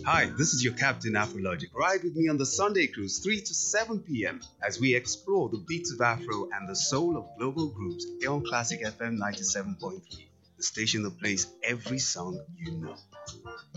Hi, this is your Captain Afrologic. Ride with me on the Sunday Cruise 3 to 7 p.m. as we explore the beats of Afro and the soul of global groups here on Classic FM 97.3, the station that plays every song you know.